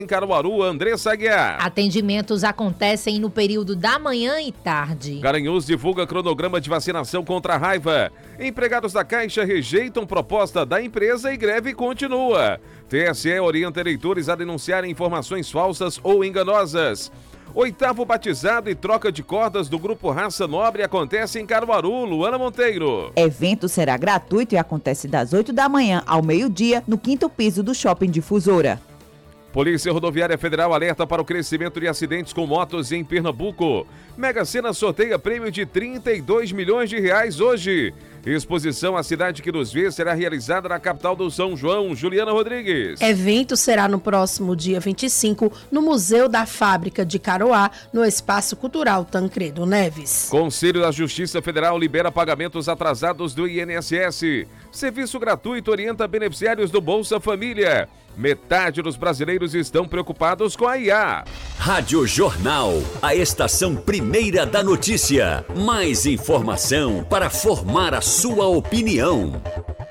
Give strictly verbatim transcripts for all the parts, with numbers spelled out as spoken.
Em Caruaru, Andressa Aguiar. Atendimentos acontecem no período da manhã e tarde. Garanhuns divulga cronograma de vacinação contra a raiva. Empregados da Caixa rejeitam proposta da empresa e greve continua. T S E orienta eleitores a denunciarem informações falsas ou enganosas. Oitavo batizado e troca de cordas do Grupo Raça Nobre acontece em Caruaru. Luana Monteiro. Evento será gratuito e acontece das oito da manhã ao meio-dia no quinto piso do Shopping Difusora. Polícia Rodoviária Federal alerta para o crescimento de acidentes com motos em Pernambuco. Mega Sena sorteia prêmio de trinta e dois milhões de reais hoje. Exposição A Cidade que Nos Vê será realizada na capital do São João. Juliana Rodrigues. Evento será no próximo dia vinte e cinco no Museu da Fábrica de Caroá, no Espaço Cultural Tancredo Neves. Conselho da Justiça Federal libera pagamentos atrasados do I N S S. Serviço gratuito orienta beneficiários do Bolsa Família. Metade dos brasileiros estão preocupados com a I A. Rádio Jornal, a estação primeira da notícia. Mais informação para formar a sua opinião.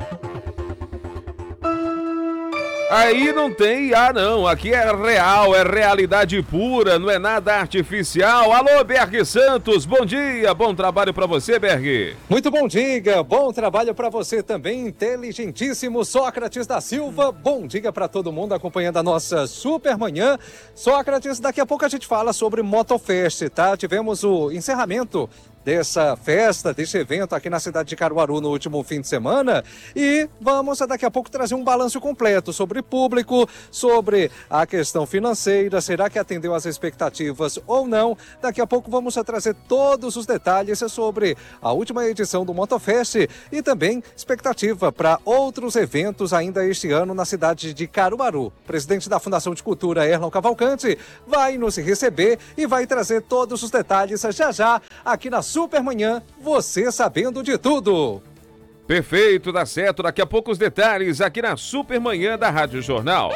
Aí não tem I A não, aqui é real, é realidade pura, não é nada artificial. Alô, Berg Santos, bom dia, bom trabalho pra você, Berg. Muito bom dia, bom trabalho pra você também, inteligentíssimo Sócrates da Silva. Bom dia pra todo mundo acompanhando a nossa super manhã. Sócrates, daqui a pouco a gente fala sobre Motofest, tá? Tivemos o encerramento dessa festa, desse evento aqui na cidade de Caruaru no último fim de semana e vamos daqui a pouco trazer um balanço completo sobre público, sobre a questão financeira, será que atendeu às expectativas ou não? Daqui a pouco vamos trazer todos os detalhes sobre a última edição do Motofest e também expectativa para outros eventos ainda este ano na cidade de Caruaru. O presidente da Fundação de Cultura, Erlon Cavalcante, vai nos receber e vai trazer todos os detalhes já já aqui na Supermanhã, você sabendo de tudo. Perfeito, dá certo. Daqui a pouco os detalhes aqui na Supermanhã da Rádio Jornal.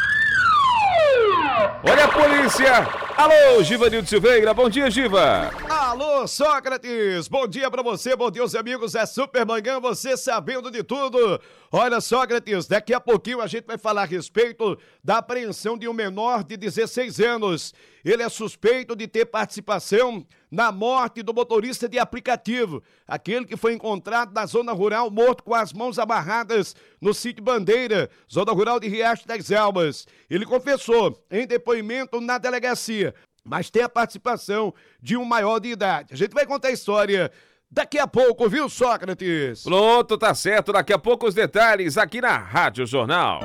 Olha a polícia! Alô, Givanildo Silveira, bom dia, Giva! Alô, Sócrates, bom dia pra você, bom dia, os amigos, é Supermanhã, você sabendo de tudo. Olha, Sócrates, daqui a pouquinho a gente vai falar a respeito da apreensão de um menor de dezesseis anos. Ele é suspeito de ter participação na morte do motorista de aplicativo, aquele que foi encontrado na zona rural morto com as mãos amarradas no sítio Bandeira, zona rural de Riacho das Almas. Ele confessou em depoimento na delegacia, mas tem a participação de um maior de idade. A gente vai contar a história daqui a pouco, viu, Sócrates? Pronto, tá certo. Daqui a pouco os detalhes aqui na Rádio Jornal.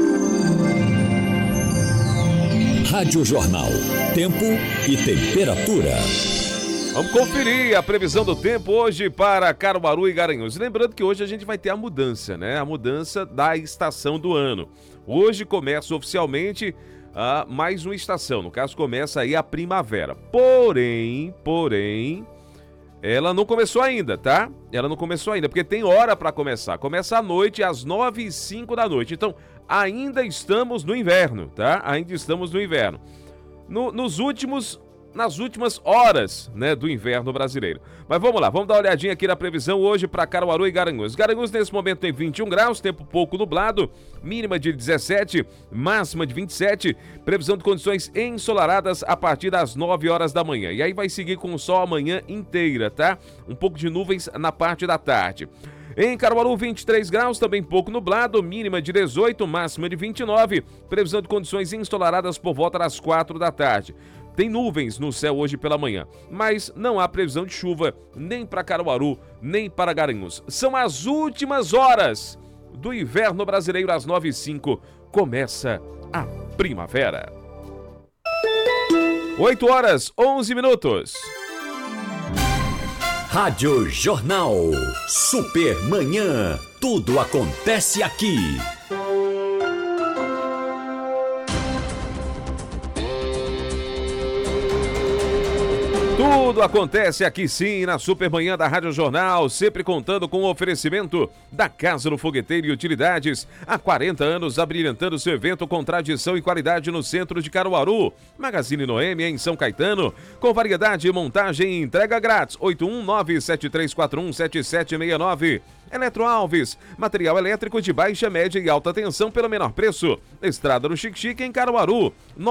Rádio Jornal. Tempo e temperatura. Vamos conferir a previsão do tempo hoje para Caruaru e Garanhuns. Lembrando que hoje a gente vai ter a mudança, né? A mudança da estação do ano. Hoje começa oficialmente a mais uma estação. No caso, começa aí a primavera. Porém, porém, ela não começou ainda, tá? Ela não começou ainda, porque tem hora para começar. Começa à noite, às nove e cinco da noite. Então, ainda estamos no inverno, tá? Ainda estamos no inverno. No, nos últimos... nas últimas horas, né, do inverno brasileiro. Mas vamos lá, vamos dar uma olhadinha aqui na previsão hoje para Caruaru e Garanhuns. Garanhuns nesse momento tem vinte e um graus, tempo pouco nublado, mínima de dezessete, máxima de vinte e sete, previsão de condições ensolaradas a partir das nove horas da manhã. E aí vai seguir com o sol a manhã inteira, tá? Um pouco de nuvens na parte da tarde. Em Caruaru, vinte e três graus, também pouco nublado, mínima de dezoito, máxima de vinte e nove, previsão de condições ensolaradas por volta das quatro da tarde. Tem nuvens no céu hoje pela manhã, mas não há previsão de chuva nem para Caruaru, nem para Garanhuns. São as últimas horas do inverno brasileiro, às nove e cinco, começa a primavera. oito horas, onze minutos. Rádio Jornal. Supermanhã. Tudo acontece aqui. Tudo acontece aqui sim, na Supermanhã da Rádio Jornal, sempre contando com o oferecimento da Casa do Fogueteiro e Utilidades. Há quarenta anos, abrilhantando seu evento com tradição e qualidade no centro de Caruaru. Magazine Noêmia em São Caetano, com variedade, montagem e entrega grátis. oito um nove, sete três quatro um, sete sete seis nove. Eletro Alves, material elétrico de baixa, média e alta tensão pelo menor preço. Estrada do Xique-Xique em Caruaru.